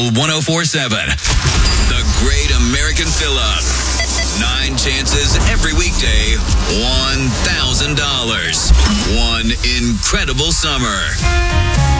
1047. The Great American Fill-Up. 9 chances every weekday. $1,000. One incredible summer.